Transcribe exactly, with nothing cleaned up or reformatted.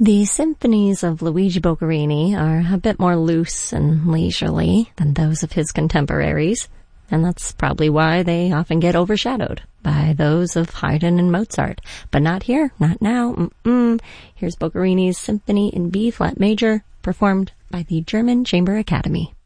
The symphonies of Luigi Boccherini are a bit more loose and leisurely than those of his contemporaries, and that's probably why they often get overshadowed by those of Haydn and Mozart. But not here, not now. Mm-mm. Here's Boccherini's Symphony in B-flat major, performed by the German Chamber Academy.